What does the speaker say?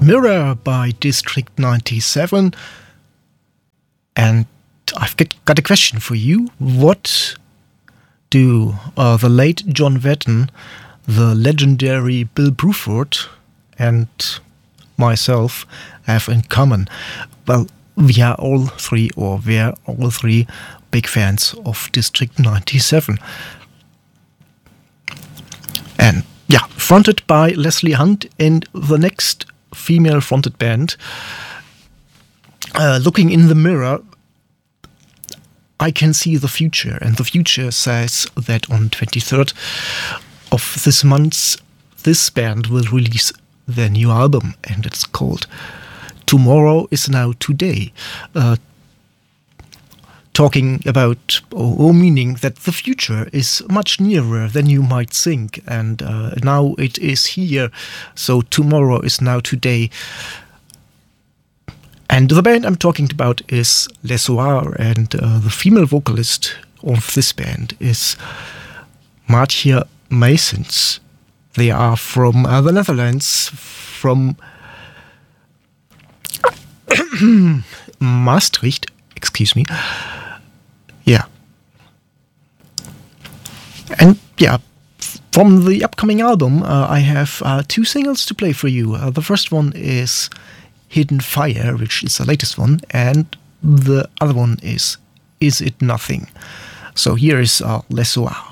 Mirror by District 97. And I've got a question for you. What do the late John Wetton, the legendary Bill Bruford, and myself have in common? Well, we're all three big fans of District 97. And yeah, fronted by Leslie Hunt and the next female-fronted band. Looking in the mirror, I can see the future, and the future says that on 23rd of this month, this band will release their new album, and it's called Tomorrow is Now Today. Talking about, or meaning that the future is much nearer than you might think, and now it is here, so tomorrow is now today. And the band I'm talking about is Les Soirs, and the female vocalist of this band is Maartje Meisens. They are from the Netherlands, from Maastricht, excuse me. Yeah. And yeah, from the upcoming album, I have 2 singles to play for you. The first one is Hidden Fire, which is the latest one, and the other one is It Nothing? So here is Les Soirs.